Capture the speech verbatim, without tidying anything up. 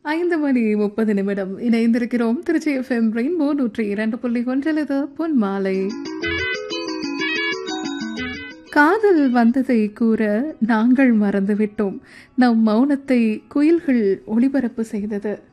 ஐந்து மணி முப்பது நிமிடம் இணைந்திருக்கிறோம். திருச்சி எஃப்எம் ரெயின்போ நூற்றி இரண்டு புள்ளி ஒன்றில் இது பொன் மாலை. காதல் வந்ததை கூற நாங்கள் மறந்துவிட்டோம், நம் மௌனத்தை குயில்கள் ஒளிபரப்பு செய்தது.